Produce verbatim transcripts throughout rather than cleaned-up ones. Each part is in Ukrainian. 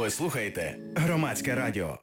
Ви слухаєте Громадське радіо.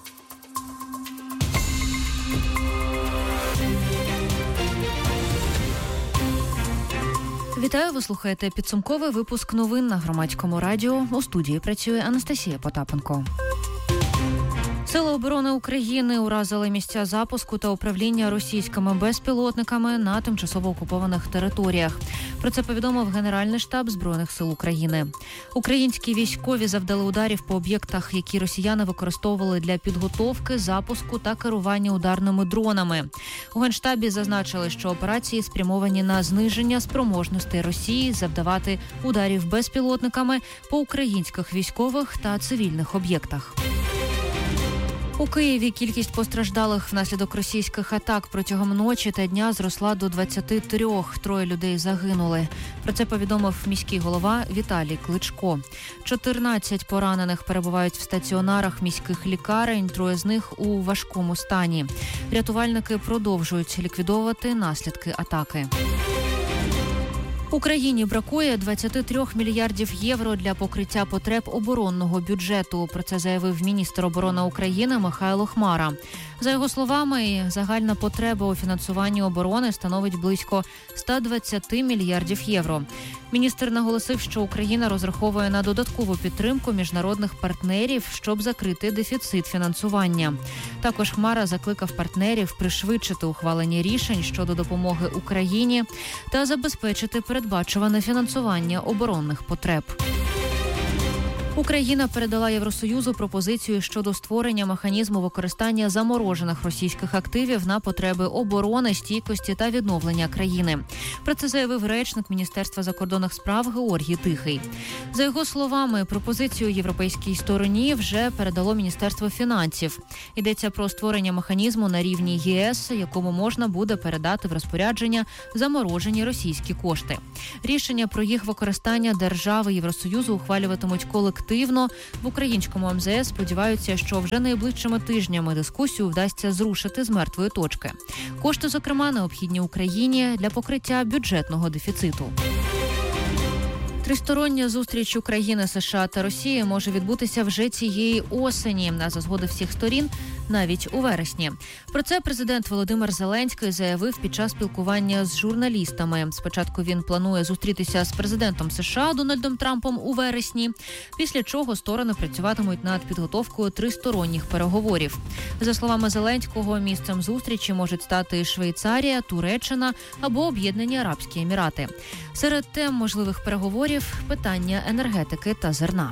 Вітаю, ви слухаєте підсумковий випуск новин на Громадському радіо. У студії працює Анастасія Потапенко. Сили оборони України уразили місця запуску та управління російськими безпілотниками на тимчасово окупованих територіях. Про це повідомив Генеральний штаб Збройних сил України. Українські військові завдали ударів по об'єктах, які росіяни використовували для підготовки, запуску та керування ударними дронами. У Генштабі зазначили, що операції спрямовані на зниження спроможностей Росії завдавати ударів безпілотниками по українських військових та цивільних об'єктах. У Києві кількість постраждалих внаслідок російських атак протягом ночі та дня зросла до двадцяти трьох. Троє людей загинули. Про це повідомив міський голова Віталій Кличко. чотирнадцять поранених перебувають в стаціонарах міських лікарень, троє з них у важкому стані. Рятувальники продовжують ліквідовувати наслідки атаки. Україні бракує двадцять три мільярдів євро для покриття потреб оборонного бюджету. Про це заявив міністр оборони України Михайло Хмара. За його словами, загальна потреба у фінансуванні оборони становить близько сто двадцять мільярдів євро. Міністр наголосив, що Україна розраховує на додаткову підтримку міжнародних партнерів, щоб закрити дефіцит фінансування. Також Хмара закликав партнерів пришвидшити ухвалення рішень щодо допомоги Україні та забезпечити передбачуване фінансування оборонних потреб. Україна передала Євросоюзу пропозицію щодо створення механізму використання заморожених російських активів на потреби оборони, стійкості та відновлення країни. Про це заявив речник Міністерства закордонних справ Георгій Тихий. За його словами, пропозицію європейській стороні вже передало Міністерство фінансів. Йдеться про створення механізму на рівні ЄС, якому можна буде передати в розпорядження заморожені російські кошти. Рішення про їх використання держави Євросоюзу ухвалюватимуть колективно. В українському ем зе ес сподіваються, що вже найближчими тижнями дискусію вдасться зрушити з мертвої точки. Кошти, зокрема, необхідні Україні для покриття бюджетного дефіциту. Тристороння зустріч України, США та Росії може відбутися вже цієї осені, а за згоди всіх сторін навіть у вересні. Про це президент Володимир Зеленський заявив під час спілкування з журналістами. Спочатку він планує зустрітися з президентом США Дональдом Трампом у вересні, після чого сторони працюватимуть над підготовкою тристоронніх переговорів. За словами Зеленського, місцем зустрічі можуть стати Швейцарія, Туреччина або Об'єднані Арабські Емірати. Серед тем можливих переговорів – питання енергетики та зерна.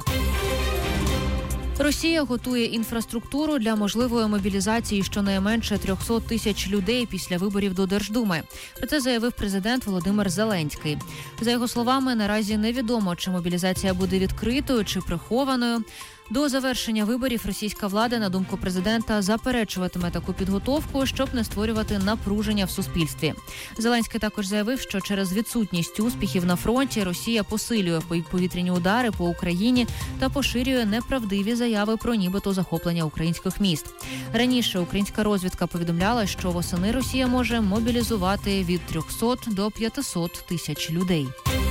Росія готує інфраструктуру для можливої мобілізації щонайменше триста тисяч людей після виборів до Держдуми. Про це заявив президент Володимир Зеленський. За його словами, наразі невідомо, чи мобілізація буде відкритою, чи прихованою. До завершення виборів російська влада, на думку президента, заперечуватиме таку підготовку, щоб не створювати напруження в суспільстві. Зеленський також заявив, що через відсутність успіхів на фронті Росія посилює повітряні удари по Україні та поширює неправдиві заяви про нібито захоплення українських міст. Раніше українська розвідка повідомляла, що восени Росія може мобілізувати від трьохсот до п'ятисот тисяч людей.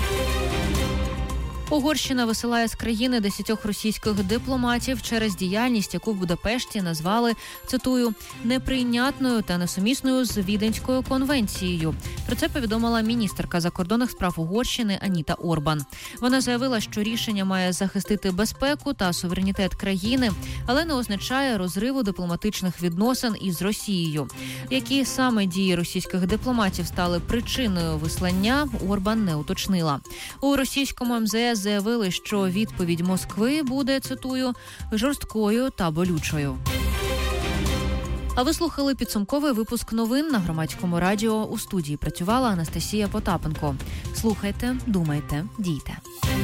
Угорщина висилає з країни десятьох російських дипломатів через діяльність, яку в Будапешті назвали, цитую, «неприйнятною та несумісною з Віденською конвенцією». Про це повідомила міністерка закордонних справ Угорщини Аніта Орбан. Вона заявила, що рішення має захистити безпеку та суверенітет країни, але не означає розриву дипломатичних відносин із Росією. Які саме дії російських дипломатів стали причиною вислання, Орбан не уточнила. У російському ем зе ес заявили, що відповідь Москви буде, цитую, жорсткою та болючою. А ви слухали підсумковий випуск новин на Громадському радіо. У студії працювала Анастасія Потапенко. Слухайте, думайте, дійте.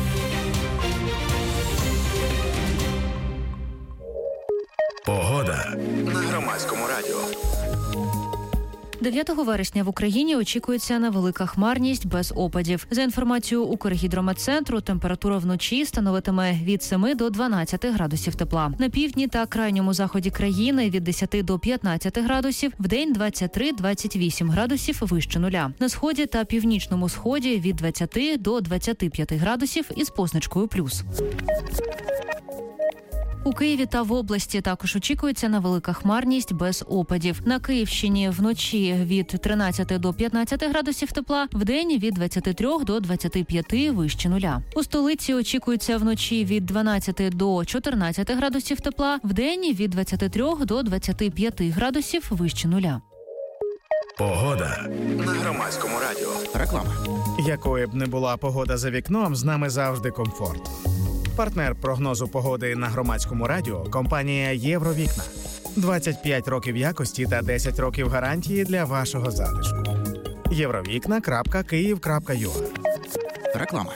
Погода на Громадському радіо. дев'ятого вересня в Україні очікується невелика хмарність без опадів. За інформацією Укргідрометцентру, температура вночі становитиме від семи до дванадцяти градусів тепла. На півдні та крайньому заході країни від десяти до п'ятнадцяти градусів, вдень двадцять три - двадцять вісім градусів вище нуля. На сході та північному сході від двадцяти до двадцяти п'яти градусів із позначкою плюс. У Києві та в області також очікується невелика хмарність без опадів. На Київщині вночі від тринадцяти до п'ятнадцяти градусів тепла, вдень від двадцяти трьох до двадцяти п'яти вище нуля. У столиці очікується вночі від дванадцяти до чотирнадцяти градусів тепла, вдень від двадцяти трьох до двадцяти п'яти градусів вище нуля. Погода на Громадському радіо. Реклама. Якою б не була погода за вікном, з нами завжди комфорт. Партнер прогнозу погоди на Громадському радіо – компанія «Євровікна». двадцять п'ять років якості та десять років гарантії для вашого затишку. євровікна крапка київ крапка ю а. Реклама.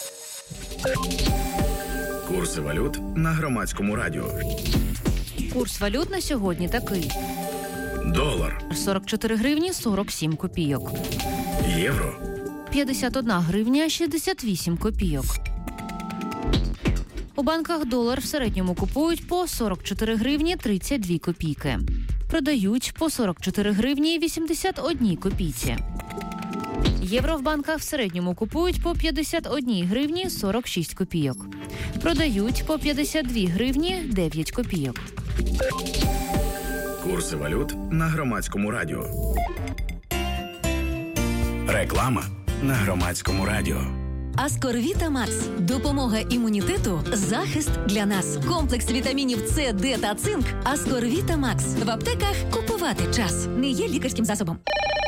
Курси валют на Громадському радіо. Курс валют на сьогодні такий. Долар сорок чотири гривні сорок сім копійок. Євро п'ятдесят одна гривня шістдесят вісім копійок. У банках долар в середньому купують по сорок чотири гривні тридцять дві копійки. Продають по сорок чотири гривні вісімдесят одна копійці. Євро в банках в середньому купують по п'ятдесят одна гривні сорок шість копійок. Продають по п'ятдесят дві гривні дев'ять копійок. Курси валют на Громадському радіо. Реклама на Громадському радіо. Аскорвіта Макс. Допомога імунітету, захист для нас. Комплекс вітамінів С, Д та цинк. Аскорвіта Макс. В аптеках купувати час. Не є лікарським засобом.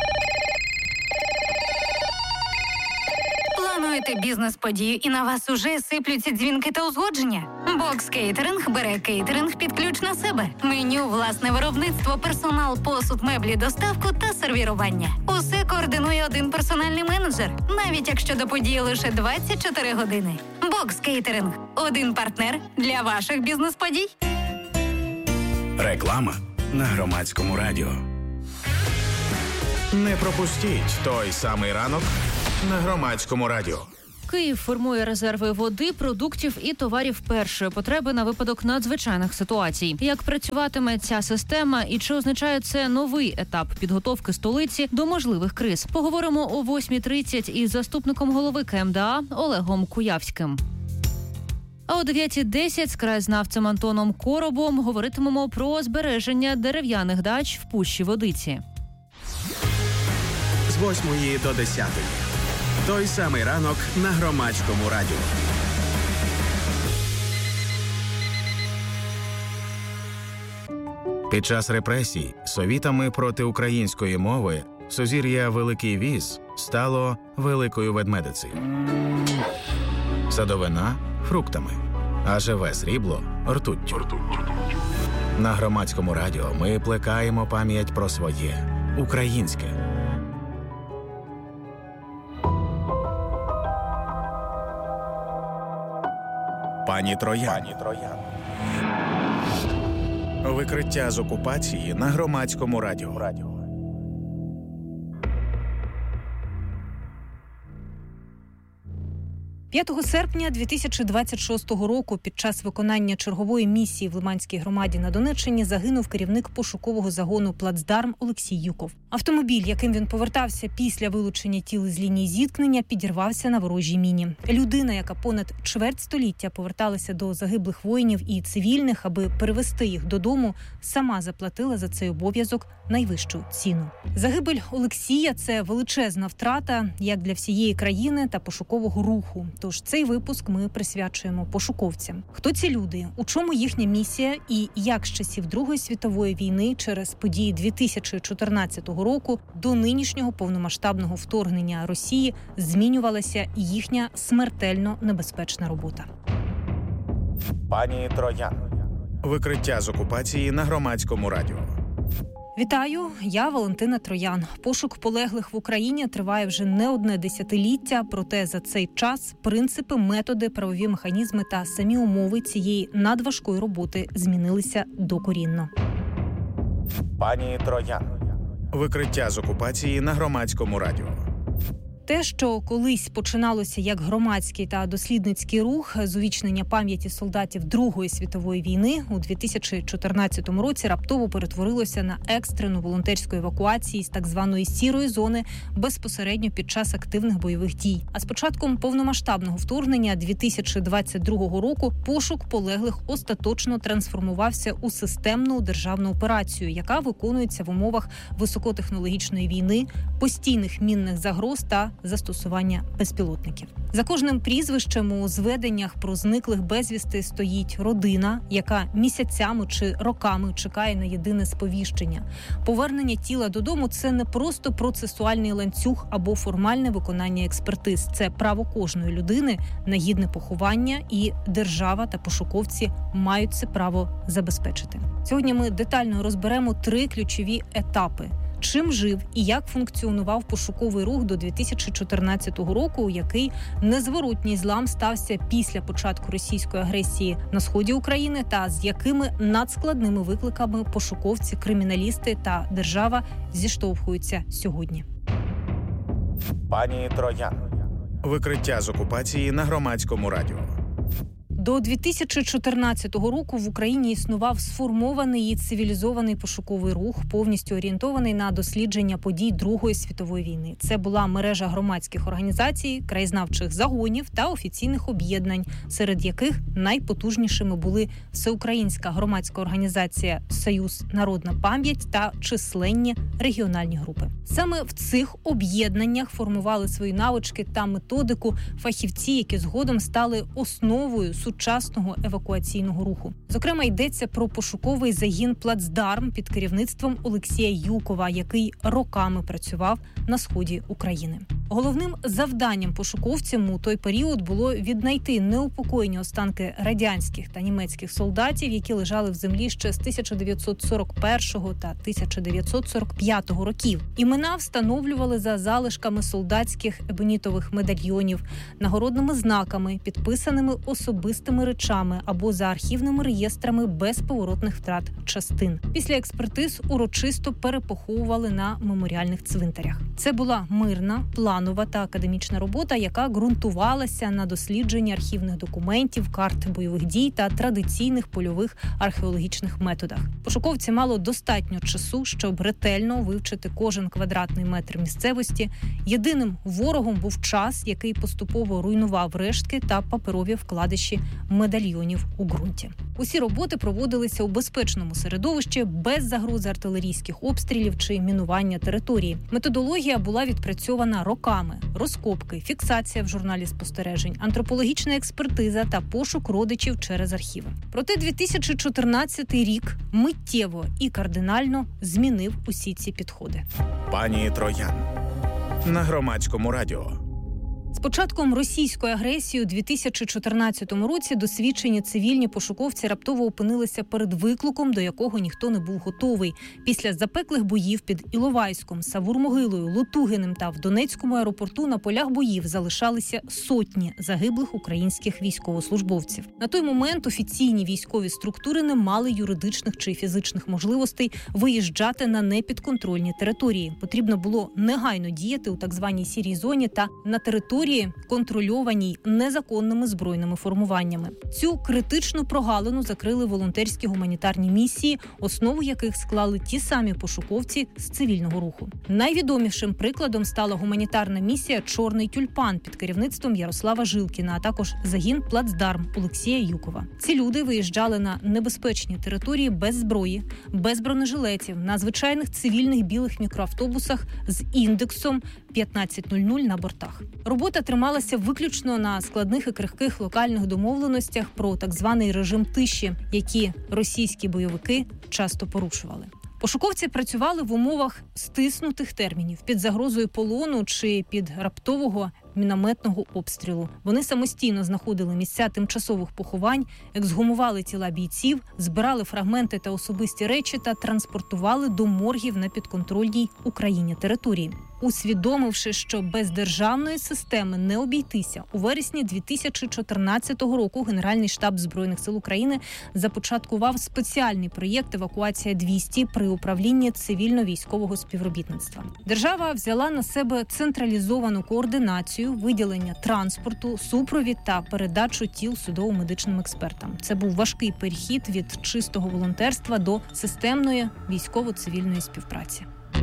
Плануєте бізнес-подію і на вас уже сиплються дзвінки та узгодження? Бокс Кейтеринг бере кейтеринг під ключ на себе. Меню, власне виробництво, персонал, посуд, меблі, доставку та сервірування. Усе координує один персональний менеджер, навіть якщо до події лише двадцять чотири години. Бокс Кейтеринг – один партнер для ваших бізнес-подій. Реклама на Громадському радіо. Не пропустіть той самий ранок на Громадському радіо. Київ формує резерви води, продуктів і товарів першої потреби на випадок надзвичайних ситуацій. Як працюватиме ця система і чи означає це новий етап підготовки столиці до можливих криз? Поговоримо о восьмій тридцять із заступником голови Ка Ем Де А Олегом Куявським. А о дев'ятій десять з краєзнавцем Антоном Коробом говоритимемо про збереження дерев'яних дач в Пущі Водиці. З восьмої до десятої. Той самий ранок на Громадському радіо. Під час репресій совітами проти української мови сузір'я Великий Віз стало Великою Ведмедицею. Садовина – фруктами, а живе срібло – ртуттю. На Громадському радіо ми плекаємо пам'ять про своє – українське. Пані Троян. Викриття з окупації на Громадському радіо. п'ятого серпня дві тисячі двадцять шостого року під час виконання чергової місії в Лиманській громаді на Донеччині загинув керівник пошукового загону «Плацдарм» Олексій Юков. Автомобіль, яким він повертався після вилучення тіл з лінії зіткнення, підірвався на ворожій міні. Людина, яка понад чверть століття поверталася до загиблих воїнів і цивільних, аби перевести їх додому, сама заплатила за цей обов'язок найвищу ціну. Загибель Олексія – це величезна втрата як для всієї країни та пошукового руху. Тож цей випуск ми присвячуємо пошуковцям. Хто ці люди, у чому їхня місія і як з часів Другої світової війни через події дві тисячі чотирнадцятого року до нинішнього повномасштабного вторгнення Росії змінювалася їхня смертельно небезпечна робота. Пані Троян. Викриття з окупації на Громадському радіо. Вітаю, я Валентина Троян. Пошук полеглих в Україні триває вже не одне десятиліття, проте за цей час принципи, методи, правові механізми та самі умови цієї надважкої роботи змінилися докорінно. Пані Троян. Викриття з окупації на Громадському радіо. Те, що колись починалося як громадський та дослідницький рух з увічнення пам'яті солдатів Другої світової війни, у дві тисячі чотирнадцятому році раптово перетворилося на екстрену волонтерську евакуацію з так званої сірої зони безпосередньо під час активних бойових дій. А з початком повномасштабного вторгнення дві тисячі двадцять другого року пошук полеглих остаточно трансформувався у системну державну операцію, яка виконується в умовах високотехнологічної війни, постійних мінних загроз та застосування безпілотників. За кожним прізвищем у зведеннях про зниклих безвісти стоїть родина, яка місяцями чи роками чекає на єдине сповіщення. Повернення тіла додому – це не просто процесуальний ланцюг або формальне виконання експертиз. Це право кожної людини на гідне поховання, і держава та пошуковці мають це право забезпечити. Сьогодні ми детально розберемо три ключові етапи. Чим жив і як функціонував пошуковий рух до дві тисячі чотирнадцятого року, у який незворотній злам стався після початку російської агресії на сході України, та з якими надскладними викликами пошуковці, криміналісти та держава зіштовхуються сьогодні. Пані Троян. Викриття з окупації на Громадському радіо. До дві тисячі чотирнадцятого року в Україні існував сформований і цивілізований пошуковий рух, повністю орієнтований на дослідження подій Другої світової війни. Це була мережа громадських організацій, краєзнавчих загонів та офіційних об'єднань, серед яких найпотужнішими були Всеукраїнська громадська організація «Союз Народна пам'ять» та численні регіональні групи. Саме в цих об'єднаннях формували свої навички та методику фахівці, які згодом стали основою сучасного евакуаційного руху. Зокрема, йдеться про пошуковий загін «Плацдарм» під керівництвом Олексія Юкова, який роками працював на сході України. Головним завданням пошуковцям у той період було віднайти неупокоєні останки радянських та німецьких солдатів, які лежали в землі ще з тисяча дев'ятсот сорок першого та тисяча дев'ятсот сорок п'ятого років. Імена встановлювали за залишками солдатських ебонітових медальйонів, нагородними знаками, підписаними особистими речами або за архівними реєстрами безповоротних втрат частин. Після експертиз урочисто перепоховували на меморіальних цвинтарях. Це була мирна, планова та академічна робота, яка ґрунтувалася на дослідженні архівних документів, карт бойових дій та традиційних польових археологічних методах. Пошуковці мало достатньо часу, щоб ретельно вивчити кожен квадратний метр місцевості. Єдиним ворогом був час, який поступово руйнував рештки та паперові вкладиші медальйонів у ґрунті. Усі роботи проводилися у безпечному середовищі, без загрози артилерійських обстрілів чи мінування території. Методологія була відпрацьована роками. Розкопки, фіксація в журналі спостережень, антропологічна експертиза та пошук родичів через архіви. Проте дві тисячі чотирнадцятий рік миттєво і кардинально змінив усі ці підходи. Пані Троян. На Громадському радіо. З початком російської агресії у дві тисячі чотирнадцятому році досвідчені цивільні пошуковці раптово опинилися перед викликом, до якого ніхто не був готовий. Після запеклих боїв під Іловайськом, Савур-Могилою, Лутугиним та в Донецькому аеропорту на полях боїв залишалися сотні загиблих українських військовослужбовців. На той момент офіційні військові структури не мали юридичних чи фізичних можливостей виїжджати на непідконтрольні території. Потрібно було негайно діяти у так званій сірій зоні та на території, контрольованій незаконними збройними формуваннями. Цю критичну прогалину закрили волонтерські гуманітарні місії, основу яких склали ті самі пошуковці з цивільного руху. Найвідомішим прикладом стала гуманітарна місія «Чорний тюльпан» під керівництвом Ярослава Жилкіна, а також загін «Плацдарм» Олексія Юкова. Ці люди виїжджали на небезпечні території без зброї, без бронежилетів, на звичайних цивільних білих мікроавтобусах з індексом п'ятнадцять нуль нуль на бортах. Робота трималася виключно на складних і крихких локальних домовленостях про так званий режим тиші, які російські бойовики часто порушували. Пошуковці працювали в умовах стиснутих термінів, під загрозою полону чи під раптового мінометного обстрілу. Вони самостійно знаходили місця тимчасових поховань, ексгумували тіла бійців, збирали фрагменти та особисті речі та транспортували до моргів на підконтрольній Україні території. Усвідомивши, що без державної системи не обійтися, у вересні дві тисячі чотирнадцятого року Генеральний штаб Збройних сил України започаткував спеціальний проєкт «Евакуація двісті» при управлінні цивільно-військового співробітництва. Держава взяла на себе централізовану координацію, виділення транспорту, супровід та передачу тіл судово-медичним експертам. Це був важкий перехід від чистого волонтерства до системної військово-цивільної співпраці.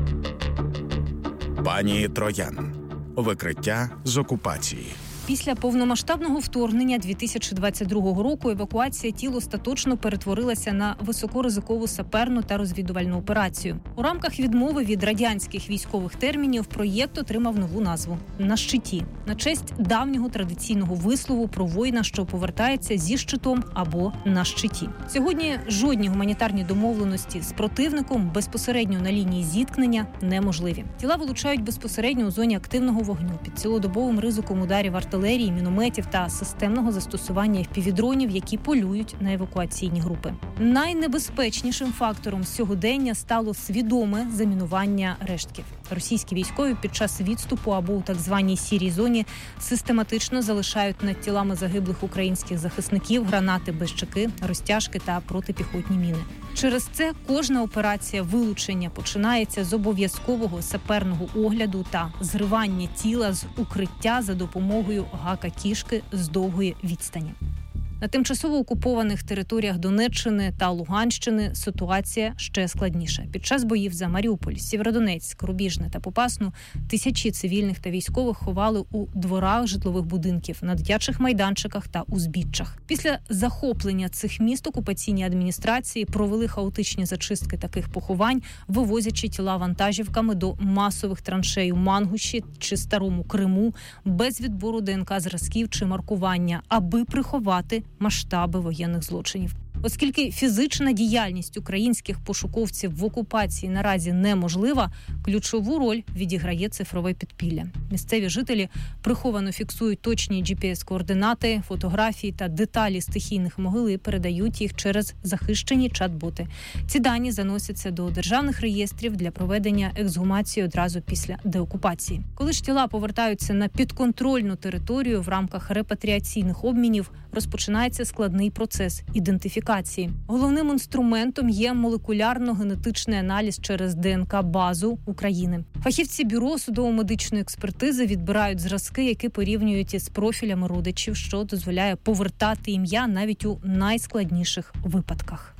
Пані Троян. Викриття з окупації. Після повномасштабного вторгнення дві тисячі двадцять другого року евакуація тіл остаточно перетворилася на високоризикову саперну та розвідувальну операцію. У рамках відмови від радянських військових термінів проєкт отримав нову назву «На щиті» на честь давнього традиційного вислову про воїна, що повертається зі щитом або на щиті. Сьогодні жодні гуманітарні домовленості з противником безпосередньо на лінії зіткнення неможливі. Тіла вилучають безпосередньо у зоні активного вогню під цілодобовим ризиком ударів артилерії, артилерії, мінометів та системного застосування еф пі ві-дронів, які полюють на евакуаційні групи. Найнебезпечнішим фактором сьогодення стало свідоме замінування рештків. Російські військові під час відступу або у так званій сірій зоні систематично залишають над тілами загиблих українських захисників гранати без чеки, розтяжки та протипіхотні міни. Через це кожна операція вилучення починається з обов'язкового саперного огляду та зривання тіла з укриття за допомогою гака-кішки з довгої відстані. На тимчасово окупованих територіях Донеччини та Луганщини ситуація ще складніша. Під час боїв за Маріуполь, Сєвєродонецьк, Рубіжне та Попасну тисячі цивільних та військових ховали у дворах житлових будинків, на дитячих майданчиках та узбіччях. Після захоплення цих міст окупаційні адміністрації провели хаотичні зачистки таких поховань, вивозячи тіла вантажівками до масових траншей у Мангуші чи Старому Криму без відбору де ен ка зразків чи маркування, аби приховати масштаби воєнних злочинів. Оскільки фізична діяльність українських пошуковців в окупації наразі неможлива, ключову роль відіграє цифрове підпілля. Місцеві жителі приховано фіксують точні джі пі ес-координати, фотографії та деталі стихійних могил і передають їх через захищені чат-боти. Ці дані заносяться до державних реєстрів для проведення ексгумації одразу після деокупації. Коли ж тіла повертаються на підконтрольну територію в рамках репатріаційних обмінів, розпочинається складний процес ідентифікації. Головним інструментом є молекулярно-генетичний аналіз через де ен ка-базу України. Фахівці Бюро судово-медичної експертизи відбирають зразки, які порівнюють із профілями родичів, що дозволяє повертати ім'я навіть у найскладніших випадках.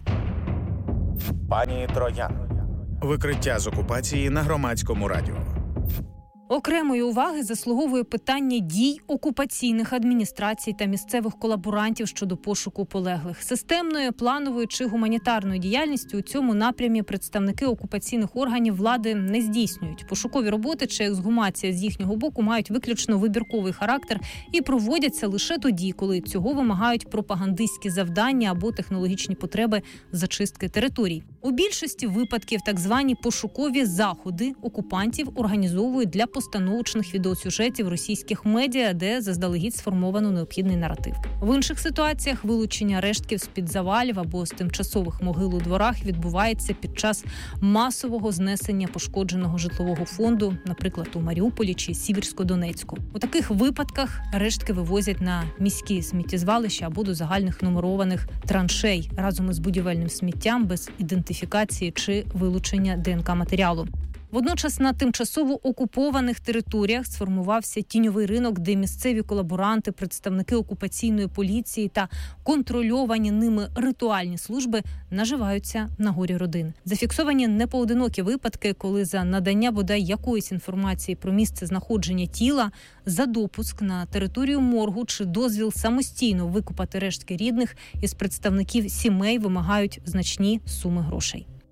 Пані Троян. Викриття з окупації на Громадському радіо. Окремої уваги заслуговує питання дій окупаційних адміністрацій та місцевих колаборантів щодо пошуку полеглих. Системною, плановою чи гуманітарною діяльністю у цьому напрямі представники окупаційних органів влади не здійснюють. Пошукові роботи чи ексгумація з їхнього боку мають виключно вибірковий характер і проводяться лише тоді, коли цього вимагають пропагандистські завдання або технологічні потреби зачистки територій. У більшості випадків так звані пошукові заходи окупантів організовують для постановочних відеосюжетів російських медіа, де заздалегідь сформовано необхідний наратив. В інших ситуаціях вилучення рештків з-під завалів або з тимчасових могил у дворах відбувається під час масового знесення пошкодженого житлового фонду, наприклад, у Маріуполі чи Сіверсько-Донецьку. У таких випадках рештки вивозять на міські сміттєзвалища або до загальних нумерованих траншей разом із будівельним сміттям без ідентифікації чи вилучення де ен ка-матеріалу. Водночас на тимчасово окупованих територіях сформувався тіньовий ринок, де місцеві колаборанти, представники окупаційної поліції та контрольовані ними ритуальні служби наживаються на горі родин. Зафіксовані непоодинокі випадки, коли за надання бодай якоїсь інформації про місце знаходження тіла, за допуск на територію моргу чи дозвіл самостійно викупати рештки рідних із представників сімей вимагають значні суми грошей.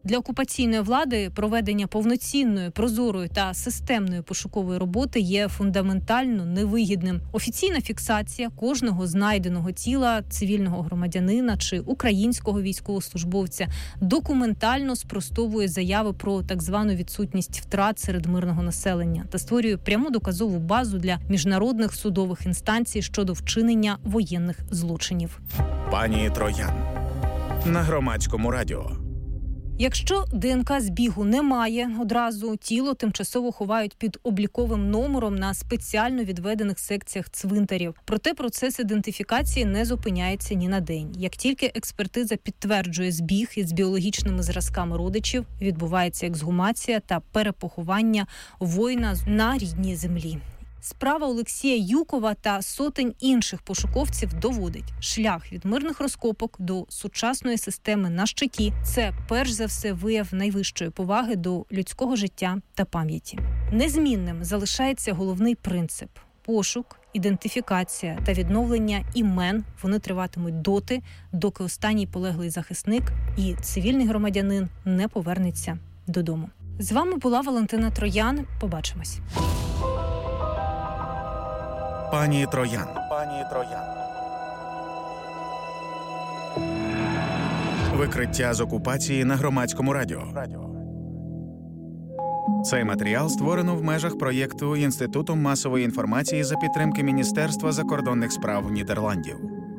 Для окупаційної влади проведення повноцінної, прозорої та системної пошукової роботи є фундаментально невигідним. Офіційна фіксація кожного знайденого тіла цивільного громадянина чи українського військовослужбовця документально спростовує заяви про так звану відсутність втрат серед мирного населення та створює пряму доказову базу для міжнародних судових інстанцій щодо вчинення воєнних злочинів. Пані Троян на Громадському радіо. Якщо ДНК збігу немає, одразу тіло тимчасово ховають під обліковим номером на спеціально відведених секціях цвинтарів. Проте процес ідентифікації не зупиняється ні на день. Як тільки експертиза підтверджує збіг із біологічними зразками родичів, відбувається ексгумація та перепоховання воїна на рідній землі. Справа Олексія Юкова та сотень інших пошуковців доводить, шлях від мирних розкопок до сучасної системи на щиті – це перш за все вияв найвищої поваги до людського життя та пам'яті. Незмінним залишається головний принцип – пошук, ідентифікація та відновлення імен. Вони триватимуть доти, доки останній полеглий захисник і цивільний громадянин не повернеться додому. З вами була Валентина Троян. Побачимось. Пані Троян. Пані Троян. Викриття з окупації на Громадському радіо. Цей матеріал створено в межах проєкту Інституту масової інформації за підтримки Міністерства закордонних справ Нідерландів.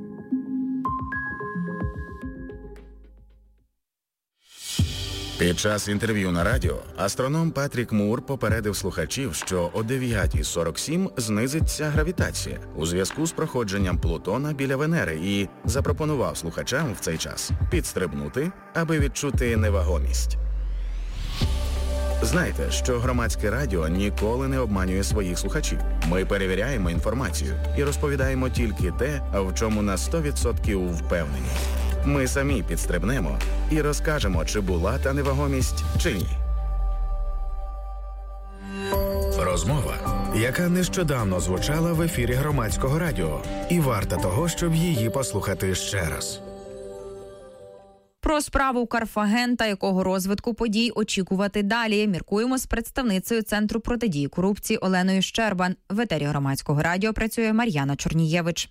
Під час інтерв'ю на радіо астроном Патрік Мур попередив слухачів, що о дев'ята сорок сім знизиться гравітація у зв'язку з проходженням Плутона біля Венери і запропонував слухачам в цей час підстрибнути, аби відчути невагомість. Знайте, що Громадське радіо ніколи не обманює своїх слухачів. Ми перевіряємо інформацію і розповідаємо тільки те, в чому на сто відсотків впевнені. Ми самі підстрибнемо і розкажемо, чи була та невагомість, чи ні. Розмова, яка нещодавно звучала в ефірі Громадського радіо, і варта того, щоб її послухати ще раз. Про справу Карфаген та якого розвитку подій очікувати далі. Міркуємо з представницею Центру протидії корупції Оленою Щербан. В етері Громадського радіо працює Мар'яна Чорнієвич.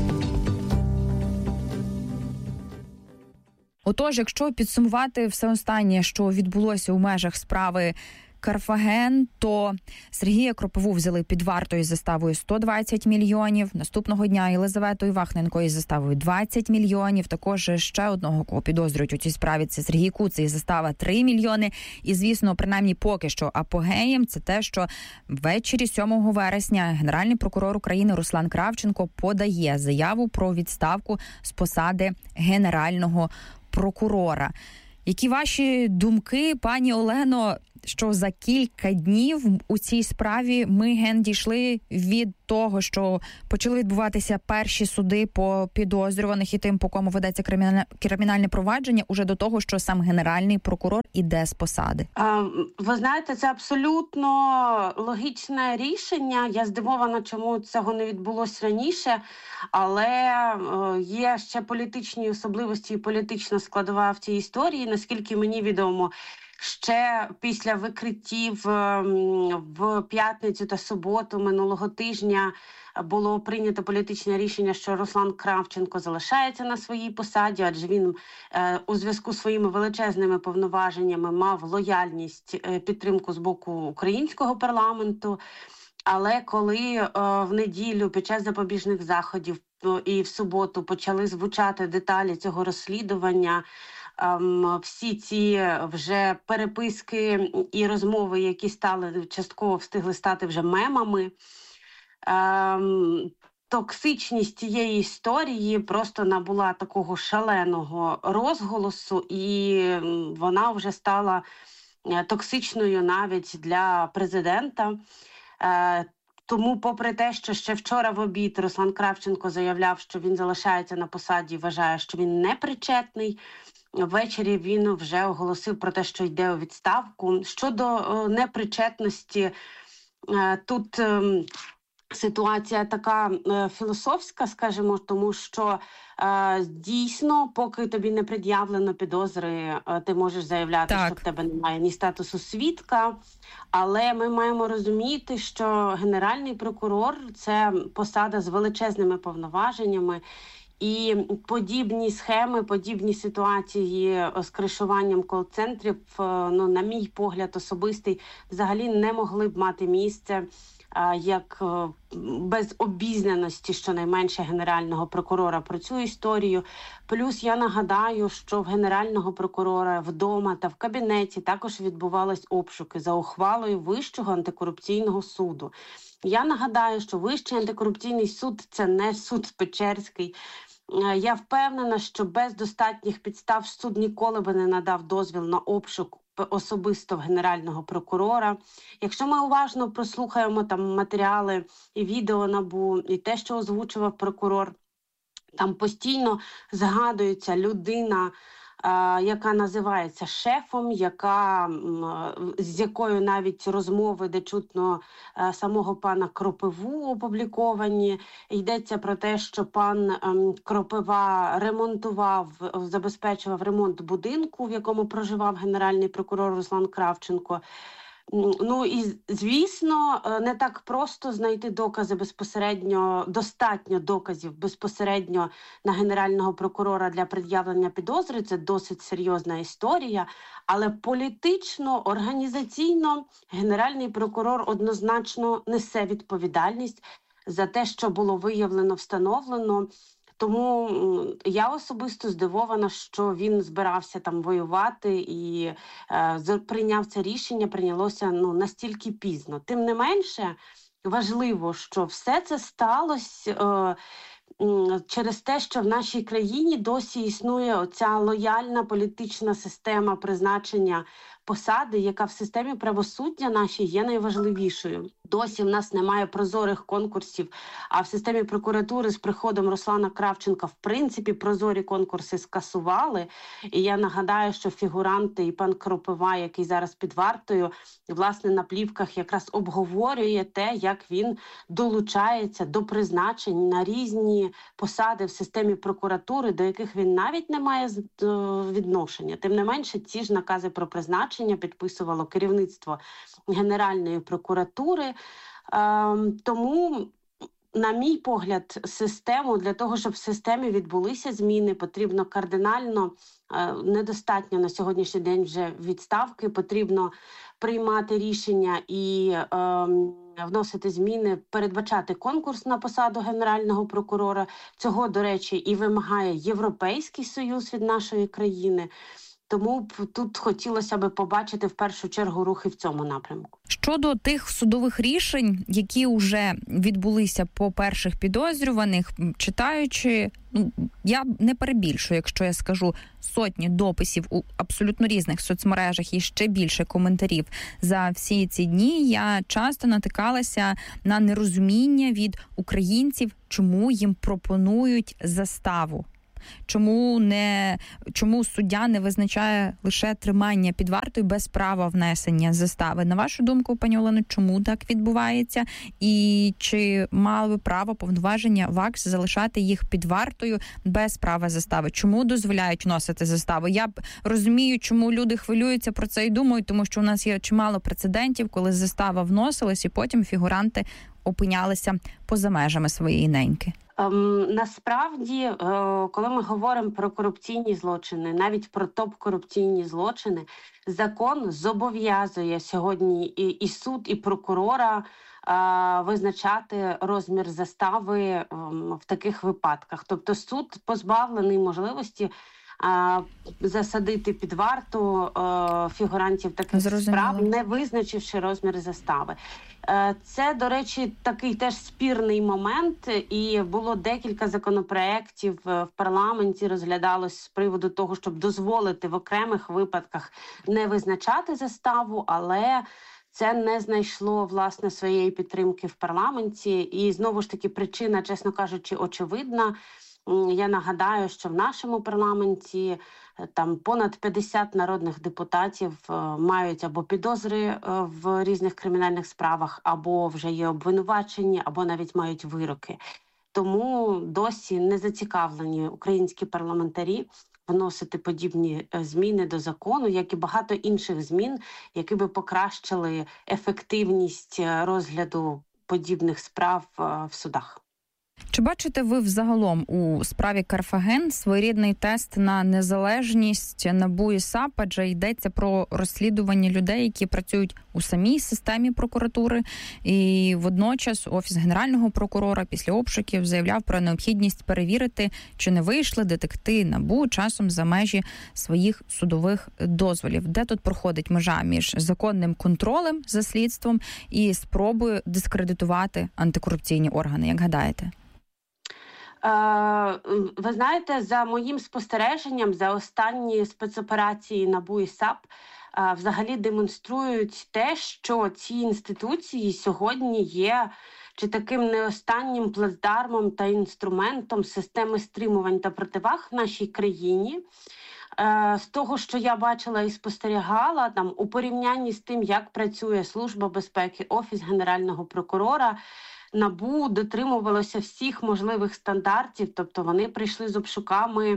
Отож, якщо підсумувати все останнє, що відбулося у межах справи Карфаген, то Сергія Кропову взяли під варту із заставою сто двадцять мільйонів. Наступного дня Єлизавету Івахненко із заставою двадцять мільйонів. Також ще одного, кого підозрюють у цій справі, це Сергій Куц, із застава три мільйони. І, звісно, принаймні поки що апогеєм, це те, що ввечері сьомого вересня Генеральний прокурор України Руслан Кравченко подає заяву про відставку з посади Генерального прокурора. Які ваші думки, пані Олено, що за кілька днів у цій справі ми, ген, дійшли від того, що почали відбуватися перші суди по підозрюваних і тим, по кому ведеться кримінальне, кримінальне провадження, уже до того, що сам Генеральний прокурор іде з посади? Ви знаєте, це абсолютно логічне рішення. Я здивована, чому цього не відбулося раніше, але є ще політичні особливості і політична складова в цій історії. Наскільки мені відомо, ще після викриттів в п'ятницю та суботу минулого тижня було прийнято політичне рішення, що Руслан Кравченко залишається на своїй посаді, адже він у зв'язку з своїми величезними повноваженнями мав лояльність, підтримку з боку українського парламенту. Але коли в неділю під час запобіжних заходів і в суботу почали звучати деталі цього розслідування, всі ці вже переписки і розмови, які стали частково встигли стати вже мемами, токсичність цієї історії просто набула такого шаленого розголосу, і вона вже стала токсичною навіть для президента. Тому, попри те, що ще вчора в обід Руслан Кравченко заявляв, що він залишається на посаді, вважає, що він не причетний, ввечері він вже оголосив про те, що йде у відставку. Щодо непричетності, тут ситуація така е, філософська, скажімо, тому що е, дійсно, поки тобі не пред'явлено підозри, е, ти можеш заявляти, Так. що в тебе немає ні статусу свідка, але ми маємо розуміти, що генеральний прокурор – це посада з величезними повноваженнями, і подібні схеми, подібні ситуації з кришуванням кол-центрів, е, ну, на мій погляд особистий, взагалі не могли б мати місце а, як е, без обізнаності, щонайменше, генерального прокурора про цю історію. Плюс я нагадаю, що в генерального прокурора вдома та в кабінеті також відбувались обшуки за ухвалою Вищого антикорупційного суду. Я нагадаю, що Вищий антикорупційний суд – це не суд Печерський. Е, Я впевнена, що без достатніх підстав суд ніколи би не надав дозвіл на обшук п- особисто в генерального прокурора. Якщо ми уважно прослухаємо там матеріали і відео НАБУ, і те, що озвучував прокурор, там постійно згадується людина, е, яка називається шефом, яка, м, е, з якою навіть розмови, де чутно е, самого пана Кропиву опубліковані. Йдеться про те, що пан ем, Кропива ремонтував, е, забезпечував ремонт будинку, в якому проживав генеральний прокурор Руслан Кравченко. М, Ну і звісно, е, не так просто знайти докази безпосередньо, достатньо доказів безпосередньо на генерального прокурора для пред'явлення підозри. Це досить серйозна історія. Але політично, організаційно генеральний прокурор однозначно несе відповідальність за те, що було виявлено, встановлено. Тому м, я особисто здивована, що він збирався там воювати і е, з- прийняв це рішення, прийнялося ну, настільки пізно. Тим не менше, важливо, що все це сталося е, м, через те, що в нашій країні досі існує оця лояльна політична система призначення посади, яка в системі правосуддя нашій є найважливішою. Досі в нас немає прозорих конкурсів, а в системі прокуратури з приходом Руслана Кравченка в принципі прозорі конкурси скасували. І я нагадаю, що фігуранти і пан Кропива, який зараз під вартою, власне на плівках якраз обговорює те, як він долучається до призначень на різні посади в системі прокуратури, до яких він навіть не має з- е, відношення. Тим не менше, ці ж накази про призначення підписувало керівництво Генеральної прокуратури. Ем, тому, на мій погляд, систему для того, щоб в системі відбулися зміни, потрібно кардинально, е, недостатньо на сьогоднішній день вже відставки, потрібно приймати рішення і ем, вносити зміни, передбачати конкурс на посаду генерального прокурора. Цього, до речі, і вимагає Європейський Союз від нашої країни. Тому б тут хотілося би побачити в першу чергу рухи в цьому напрямку. Щодо тих судових рішень, які вже відбулися по перших підозрюваних, м, читаючи, ну, я не перебільшую, якщо я скажу сотні дописів у абсолютно різних соцмережах і ще більше коментарів за всі ці дні, я часто натикалася на нерозуміння від українців, чому їм пропонують заставу. Чому не чому суддя не визначає лише тримання під вартою без права внесення застави? На вашу думку, пані Олено, чому так відбувається? І чи мало би право повноваження ВАКС залишати їх під вартою без права застави? Чому дозволяють вносити заставу? Я б розумію, чому люди хвилюються про це і думають, тому що у нас є чимало прецедентів, коли застава вносилась і потім фігуранти опинялися поза межами своєї неньки. Ем, насправді, е, коли ми говоримо про корупційні злочини, навіть про топ-корупційні злочини, закон зобов'язує сьогодні і, і суд, і прокурора е, визначати розмір застави ем, в таких випадках. Тобто суд позбавлений можливості е, засадити під варту е, фігурантів таких Зрозуміло. справ, не визначивши розмір застави. Е, Це, до речі, такий теж спірний момент, і було декілька законопроєктів е, в парламенті, розглядалось з приводу того, щоб дозволити в окремих випадках не визначати заставу, але це не знайшло, власне, своєї підтримки в парламенті. І, знову ж таки, причина, чесно кажучи, очевидна. Я нагадаю, що в нашому парламенті там понад п'ятдесят народних депутатів мають або підозри в різних кримінальних справах, або вже є обвинувачені, або навіть мають вироки. Тому досі не зацікавлені українські парламентарі вносити подібні зміни до закону, як і багато інших змін, які би покращили ефективність розгляду подібних справ в судах. Чи бачите ви взагалом у справі Карфаген своєрідний тест на незалежність НАБУ і САП, адже йдеться про розслідування людей, які працюють у самій системі прокуратури, і водночас Офіс Генерального прокурора після обшуків заявляв про необхідність перевірити, чи не вийшли детективи НАБУ часом за межі своїх судових дозволів. Де тут проходить межа між законним контролем за слідством і спробою дискредитувати антикорупційні органи, як гадаєте? Ви знаєте, за моїм спостереженням, за останні спецоперації НАБУ і САП взагалі демонструють те, що ці інституції сьогодні є чи таким не останнім плацдармом та інструментом системи стримувань та противаг в нашій країні. З того, що я бачила і спостерігала, там у порівнянні з тим, як працює Служба безпеки, Офіс Генерального прокурора, НАБУ дотримувалося всіх можливих стандартів, тобто вони прийшли з обшуками,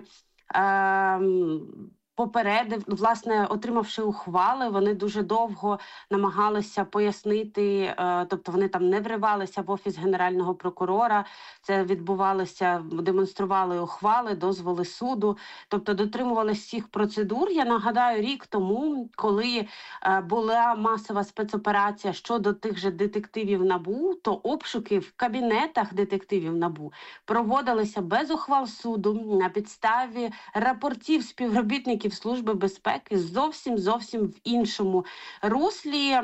е, попередив, власне, отримавши ухвали, вони дуже довго намагалися пояснити, е, тобто вони там не вривалися в Офіс Генерального прокурора, це відбувалося, демонстрували ухвали, дозволи суду, тобто дотримувалися всіх процедур. Я нагадаю, рік тому, коли е, була масова спецоперація щодо тих же детективів НАБУ, то обшуки в кабінетах детективів НАБУ проводилися без ухвал суду, на підставі рапортів співробітників Служби безпеки, зовсім-зовсім в іншому руслі.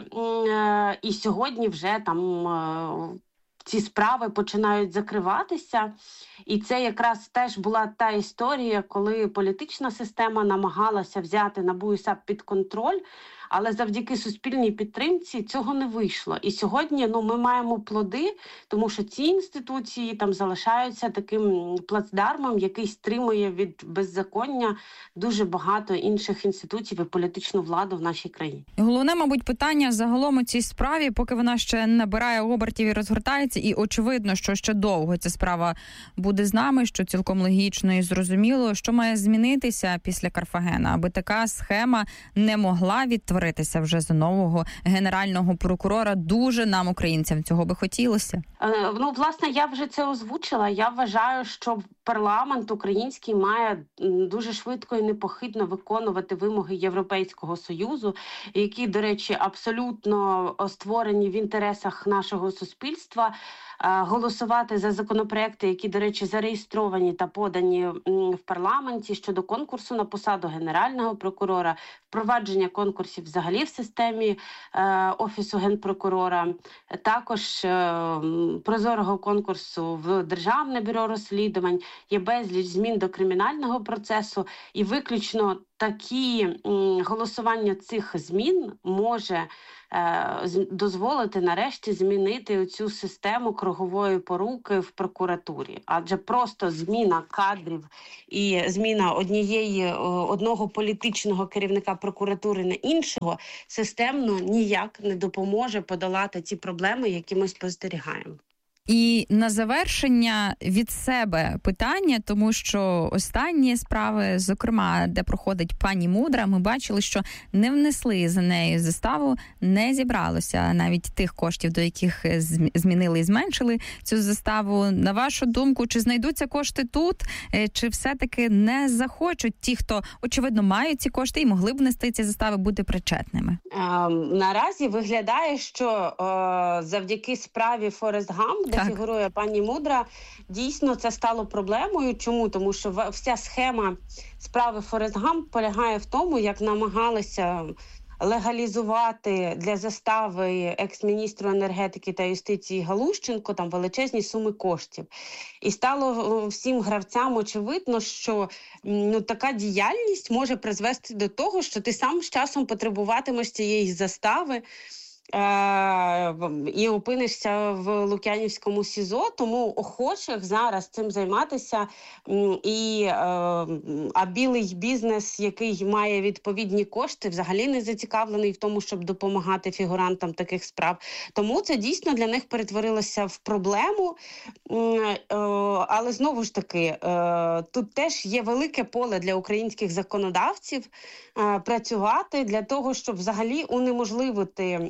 І сьогодні вже там ці справи починають закриватися. І це якраз теж була та історія, коли політична система намагалася взяти НАБУ і САП під контроль, але завдяки суспільній підтримці цього не вийшло. І сьогодні ну, ми маємо плоди, тому що ці інституції там залишаються таким плацдармом, який стримує від беззаконня дуже багато інших інституцій і політичну владу в нашій країні. Головне, мабуть, питання загалом у цій справі, поки вона ще набирає обертів і розгортається, і очевидно, що ще довго ця справа буде з нами, що цілком логічно і зрозуміло, що має змінитися після Карфагена, аби така схема не могла відтворитися вже за нового генерального прокурора. Дуже нам, українцям, цього би хотілося. Е, ну, власне, я вже це озвучила. Я вважаю, що парламент український має дуже швидко і непохитно виконувати вимоги Європейського Союзу, які, до речі, абсолютно створені в інтересах нашого суспільства, голосувати за законопроекти, які, до речі, зареєстровані та подані в парламенті щодо конкурсу на посаду Генерального прокурора, впровадження конкурсів взагалі в системі е, Офісу Генпрокурора, також е, прозорого конкурсу в Державне бюро розслідувань, є безліч змін до кримінального процесу, і виключно такі м, голосування цих змін може дозволити нарешті змінити цю систему кругової поруки в прокуратурі. Адже просто зміна кадрів і зміна однієї, одного політичного керівника прокуратури на іншого системно ніяк не допоможе подолати ці проблеми, які ми спостерігаємо. І на завершення від себе питання, тому що останні справи, зокрема, де проходить пані Мудра, ми бачили, що не внесли за нею заставу, не зібралося навіть тих коштів, до яких змінили і зменшили цю заставу. На вашу думку, чи знайдуться кошти тут, чи все-таки не захочуть ті, хто, очевидно, мають ці кошти і могли б внести ці застави, бути причетними? А, наразі виглядає, що о, завдяки справі Форест Гамп, де фігурує пані Мудра, дійсно це стало проблемою. Чому? Тому що вся схема справи Форест Гамп полягає в тому, як намагалися легалізувати для застави екс-міністру енергетики та юстиції Галущенко там величезні суми коштів. І стало всім гравцям очевидно, що ну, така діяльність може призвести до того, що ти сам з часом потребуватимеш цієї застави, і опинишся в Лук'янівському СІЗО, тому охочих зараз цим займатися, і, а білий бізнес, який має відповідні кошти, взагалі не зацікавлений в тому, щоб допомагати фігурантам таких справ. Тому це дійсно для них перетворилося в проблему, але знову ж таки, тут теж є велике поле для українських законодавців працювати для того, щоб взагалі унеможливити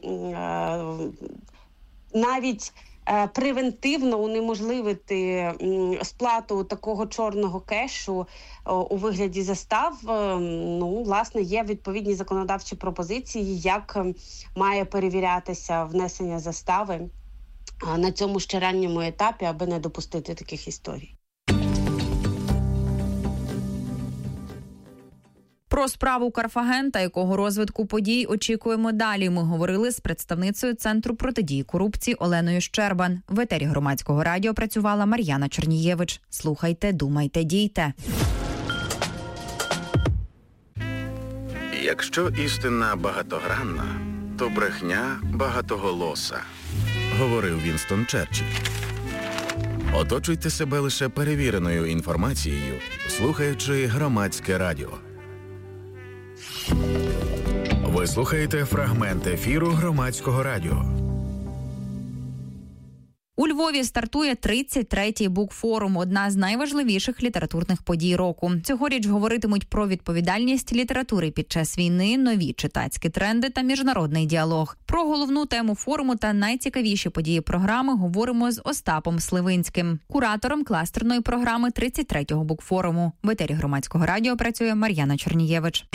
навіть превентивно унеможливити сплату такого чорного кешу у вигляді застав. Ну, власне, є відповідні законодавчі пропозиції, як має перевірятися внесення застави на цьому ще ранньому етапі, аби не допустити таких історій. Про справу Карфаген та якого розвитку подій очікуємо далі. Ми говорили з представницею Центру протидії корупції Оленою Щербан. В етері Громадського радіо працювала Мар'яна Чернієвич. Слухайте, думайте, дійте. Якщо істина багатогранна, то брехня багатоголоса, говорив Вінстон Черчилль. Оточуйте себе лише перевіреною інформацією, слухаючи Громадське радіо. Ви слухаєте фрагмент ефіру Громадського радіо. У Львові стартує тридцять третій букфорум – одна з найважливіших літературних подій року. Цьогоріч говоритимуть про відповідальність літератури під час війни, нові читацькі тренди та міжнародний діалог. Про головну тему форуму та найцікавіші події програми говоримо з Остапом Сливинським, куратором кластерної програми тридцять третього букфоруму. В етері Громадського радіо працює Мар'яна Чернієвич.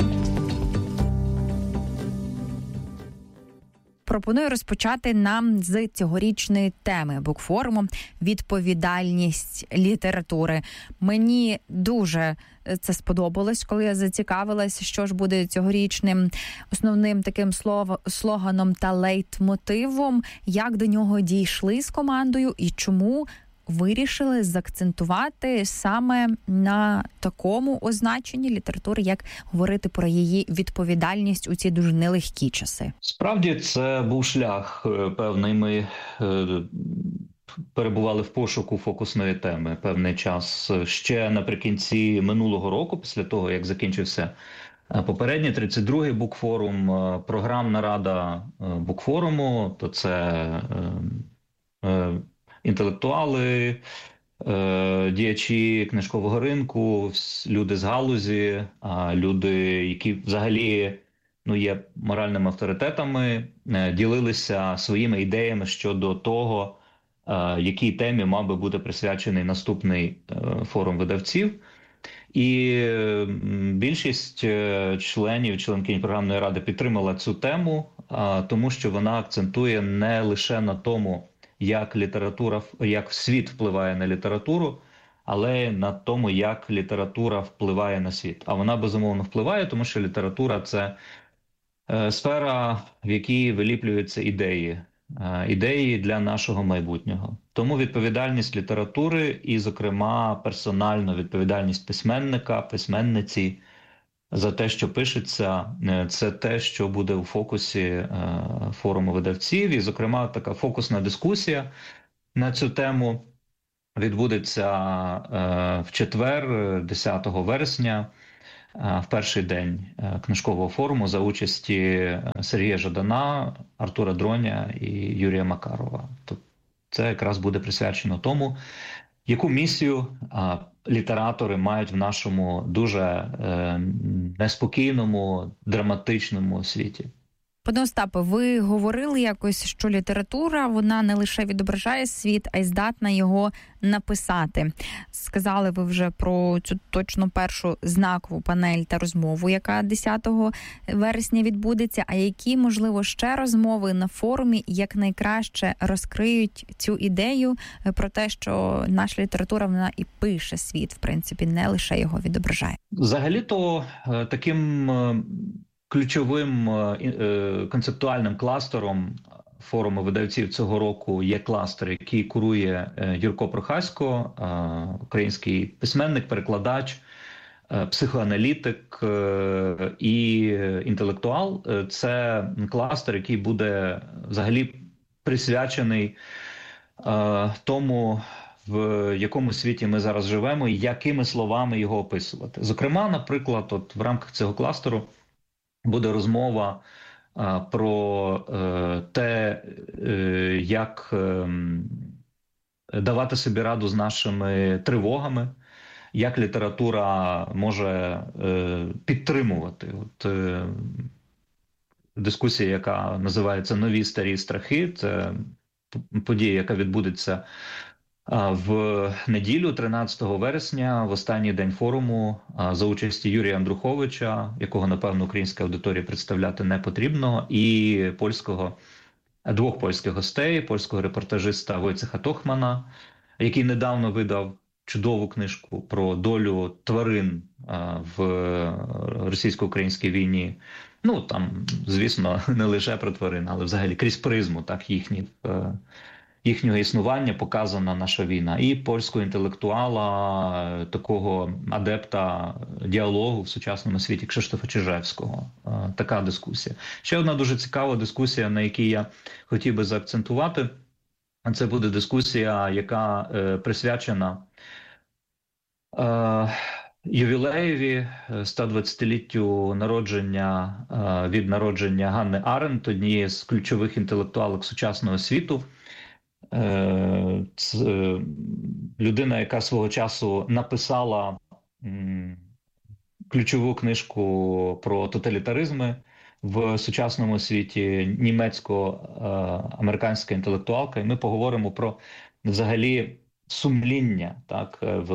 Пропоную розпочати нам з цьогорічної теми букфоруму «Відповідальність літератури». Мені дуже це сподобалось, коли я зацікавилась, що ж буде цьогорічним основним таким слоганом та лейтмотивом, як до нього дійшли з командою і чому вирішили заакцентувати саме на такому означенні літератури, як говорити про її відповідальність у ці дуже нелегкі часи. Справді, це був шлях певний. Ми перебували в пошуку фокусної теми певний час. Ще наприкінці минулого року, після того, як закінчився попередній тридцять другий букфорум, програмна рада букфоруму, то це інтелектуали, діячі книжкового ринку, люди з галузі, люди, які взагалі ну, є моральними авторитетами, ділилися своїми ідеями щодо того, якій темі мав би бути присвячений наступний форум видавців. І більшість членів, членкинь програмної ради підтримала цю тему, тому що вона акцентує не лише на тому, як література, як світ впливає на літературу, але на тому, як література впливає на світ. А вона, безумовно, впливає, тому що література – це сфера, в якій виліплюються ідеї, ідеї для нашого майбутнього. Тому відповідальність літератури і, зокрема, персональна відповідальність письменника, письменниці за те, що пишеться, це те, що буде у фокусі форуму видавців. І, зокрема, така фокусна дискусія на цю тему відбудеться в четвер, десятого вересня, в перший день книжкового форуму за участі Сергія Жадана, Артура Дроня і Юрія Макарова. Це якраз буде присвячено тому, яку місію а, літератори мають в нашому дуже е, неспокійному, драматичному світі. Пане Остапе, ви говорили якось, що література, вона не лише відображає світ, а й здатна його написати. Сказали ви вже про цю точно першу знакову панель та розмову, яка десятого вересня відбудеться. А які, можливо, ще розмови на форумі якнайкраще розкриють цю ідею про те, що наша література, вона і пише світ, в принципі, не лише його відображає? Взагалі-то таким ключовим концептуальним кластером форуму видавців цього року є кластер, який курує Юрко Прохасько, український письменник, перекладач, психоаналітик і інтелектуал. Це кластер, який буде взагалі присвячений тому, в якому світі ми зараз живемо і якими словами його описувати. Зокрема, наприклад, от в рамках цього кластеру буде розмова а, про е, те, е, як е, давати собі раду з нашими тривогами, як література може е, підтримувати. От, е, дискусія, яка називається «Нові старі страхи», це подія, яка відбудеться в неділю, тринадцятого вересня, в останній день форуму, за участі Юрія Андруховича, якого, напевно, українська аудиторія представляти не потрібно, і польського, двох польських гостей, польського репортажиста Войцеха Тохмана, який недавно видав чудову книжку про долю тварин в російсько-українській війні. Ну, там, звісно, не лише про тварин, але взагалі крізь призму, так, їхніх їхнього існування показана наша війна. І польського інтелектуала, такого адепта діалогу в сучасному світі Кшиштофа Чижевського. Така дискусія. Ще одна дуже цікава дискусія, на якій я хотів би заакцентувати. Це буде дискусія, яка присвячена ювілеєві сто двадцятиліттю народження, від народження Ганни Аренд, однієї з ключових інтелектуалок сучасного світу. Це людина, яка свого часу написала ключову книжку про тоталітаризми в сучасному світі, німецько-американська інтелектуалка. І ми поговоримо про взагалі сумління, так, в,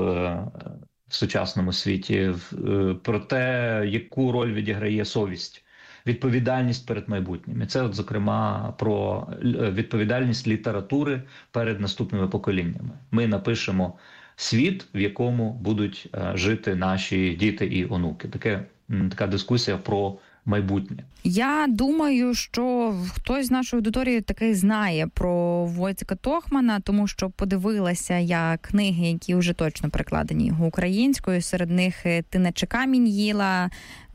в сучасному світі, про те, яку роль відіграє совість, відповідальність перед майбутнім. І це, от, зокрема, про відповідальність літератури перед наступними поколіннями. Ми напишемо світ, в якому будуть жити наші діти і онуки. Таке, така дискусія про майбутнє. Я думаю, що хтось з нашої аудиторії таки знає про Войцеха Тохмана, тому що подивилася я книги, які вже точно перекладені його українською. Серед них «Ти наче камінь їла».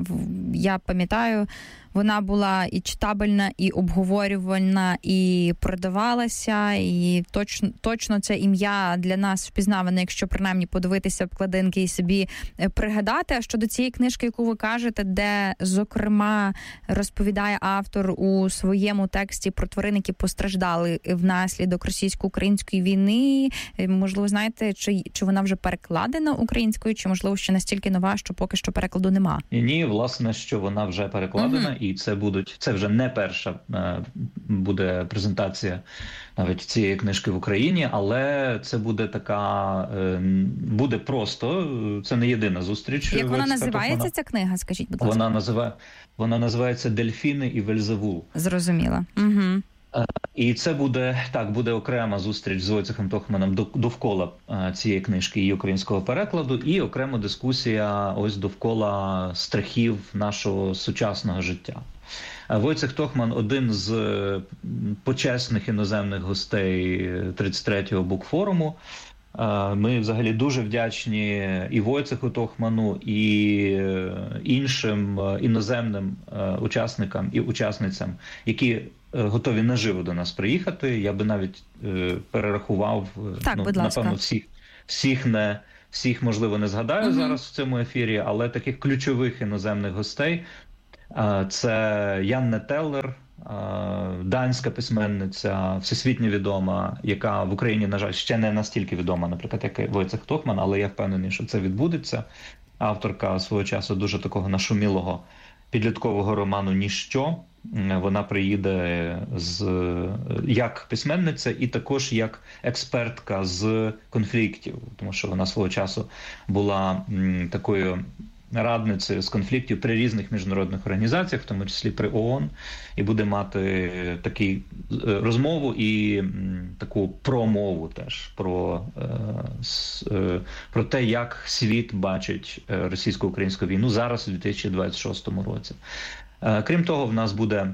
Я пам'ятаю, вона була і читабельна, і обговорювальна, і продавалася, і точно, точно це ім'я для нас впізнаване, якщо принаймні подивитися обкладинки і собі пригадати. А щодо цієї книжки, яку ви кажете, де, зокрема, розповідає автор у своєму тексті про тварин, які постраждали внаслідок російсько-української війни, можливо, знаєте, чи, чи вона вже перекладена українською, чи, можливо, ще настільки нова, що поки що перекладу нема? Ні, власне, що вона вже перекладена, uh-huh. і це будуть, це вже не перша е, буде презентація навіть цієї книжки в Україні, але це буде така, е, буде просто, це не єдина зустріч. Як вона називається, вона, ця книга, скажіть, будь ласка? Вона, називає, вона називається «Дельфіни і Вельзевул». Зрозуміла. Угу. І це буде, так, буде окрема зустріч з Войцехом Тохманом довкола цієї книжки і українського перекладу, і окрема дискусія ось довкола страхів нашого сучасного життя. Войцех Тохман – один з почесних іноземних гостей тридцять третього букфоруму. Ми взагалі дуже вдячні і Войцеху Тохману, і іншим іноземним учасникам і учасницям, які готові наживо до нас приїхати. Я би навіть перерахував, так, ну, напевно, всіх, всіх, не, всіх, можливо, не згадаю угу. зараз в цьому ефірі, але таких ключових іноземних гостей – це Янне Теллер, данська письменниця, всесвітньо відома, яка в Україні, на жаль, ще не настільки відома, наприклад, як Войцех Тохман, але я впевнений, що це відбудеться. Авторка свого часу дуже такого нашумілого підліткового роману «Ніщо». Вона приїде з, як письменниця і також як експертка з конфліктів, тому що вона свого часу була м, такою радницею з конфліктів при різних міжнародних організаціях, в тому числі при ООН, і буде мати такі розмову і таку промову теж про, про те, як світ бачить російсько-українську війну зараз у дві тисячі двадцять шостому році. Крім того, в нас буде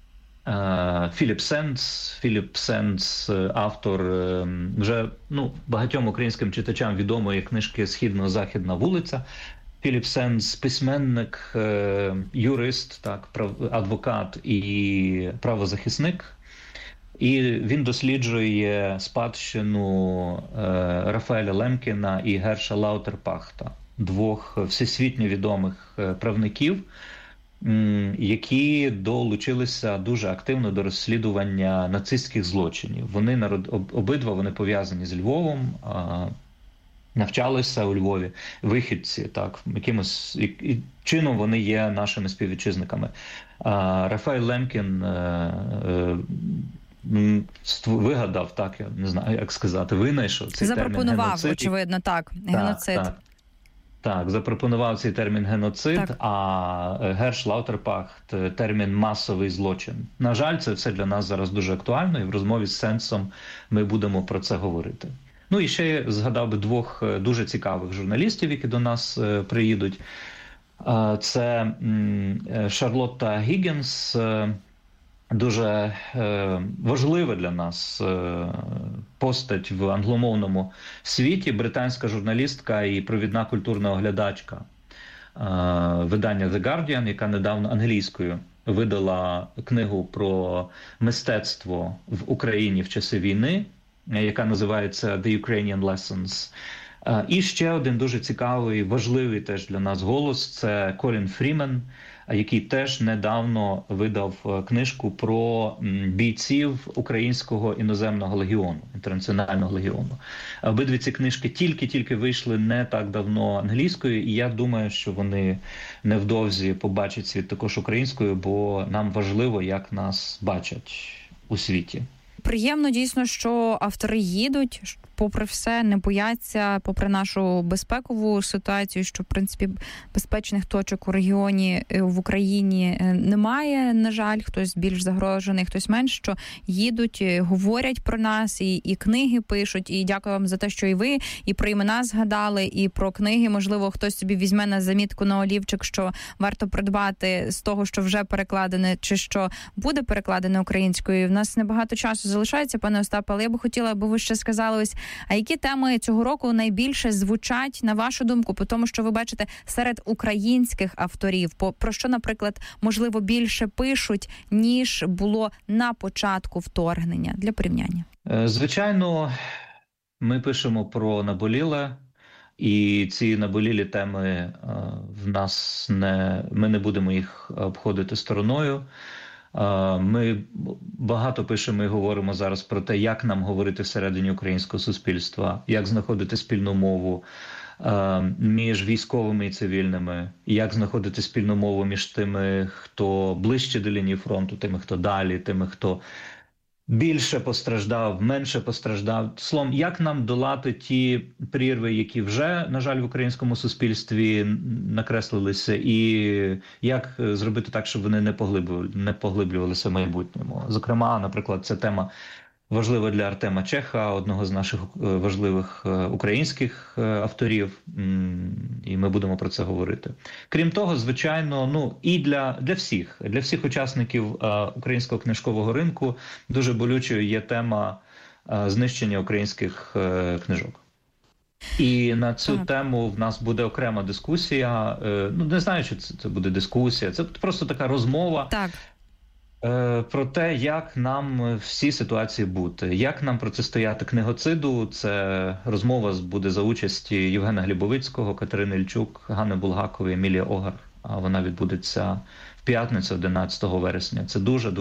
Філіп Сенц. Філіп Сенц, автор вже, ну, багатьом українським читачам відомої книжки «Східно-західна вулиця». Філіп Сенс – письменник, юрист, так, адвокат і правозахисник. І він досліджує спадщину Рафаеля Лемкіна і Герша Лаутерпахта, двох всесвітньо відомих правників, які долучилися дуже активно до розслідування нацистських злочинів. Вони народ... обидва вони пов'язані з Львовом, навчалися у Львові, вихідці, так, якимось і чином вони є нашими співвітчизниками. Рафаель Лемкін вигадав, так, я не знаю, як сказати, винайшов цей термін геноцид. Запропонував, очевидно, так, геноцид. Так, так. Так, запропонував цей термін геноцид, так. А Герш Лаутерпахт – термін масовий злочин. На жаль, це все для нас зараз дуже актуально, і в розмові з Сенсом ми будемо про це говорити. Ну і ще я згадав би двох дуже цікавих журналістів, які до нас приїдуть. Це Шарлотта Гіггінс, дуже важлива для нас постать в англомовному світі, британська журналістка і провідна культурна оглядачка видання The Guardian, яка недавно англійською видала книгу про мистецтво в Україні в часи війни, яка називається The Ukrainian Lessons. І ще один дуже цікавий, важливий теж для нас голос – це Колін Фрімен, який теж недавно видав книжку про бійців Українського іноземного легіону, інтернаціонального легіону. Обидві ці книжки тільки-тільки вийшли не так давно англійською, і я думаю, що вони невдовзі побачать світ також українською, бо нам важливо, як нас бачать у світі. Приємно дійсно, що автори їдуть, попри все, не бояться, попри нашу безпекову ситуацію, що, в принципі, безпечних точок у регіоні в Україні немає, на жаль, хтось більш загрожений, хтось менш, що їдуть, говорять про нас, і, і книги пишуть, і дякую вам за те, що і ви, і про імена згадали, і про книги, можливо, хтось собі візьме на замітку на олівчик, що варто придбати з того, що вже перекладене, чи що буде перекладене українською. В нас небагато часу залишається, пане Остапе, але я би хотіла, аби ви ще сказали ось, а які теми цього року найбільше звучать, на вашу думку, по тому, що ви бачите серед українських авторів, по, про що, наприклад, можливо, більше пишуть, ніж було на початку вторгнення, для порівняння? Звичайно, ми пишемо про наболіле, і ці наболілі теми в нас не, ми не будемо їх обходити стороною. Ми багато пишемо і говоримо зараз про те, як нам говорити всередині українського суспільства, як знаходити спільну мову між військовими і цивільними, як знаходити спільну мову між тими, хто ближче до лінії фронту, тими, хто далі, тими, хто більше постраждав, менше постраждав. Словом, як нам долати ті прірви, які вже, на жаль, в українському суспільстві накреслилися, і як зробити так, щоб вони не поглиблювалися, не поглиблювалися в майбутньому. Зокрема, наприклад, це тема важлива для Артема Чеха, одного з наших важливих українських авторів, і ми будемо про це говорити. Крім того, звичайно, ну і для, для всіх, для всіх учасників українського книжкового ринку дуже болючою є тема знищення українських книжок. І на цю ага. тему в нас буде окрема дискусія. Ну, не знаю, чи це, це буде дискусія, це просто така розмова. Так. Про те, як нам в цій ситуації бути, як нам протистояти книгоциду. Це розмова буде за участі Євгена Глібовицького, Катерини Ільчук, Ганни Булгакової, Емілії Огар. Вона відбудеться в п'ятницю, одинадцятого вересня. Це дуже-дуже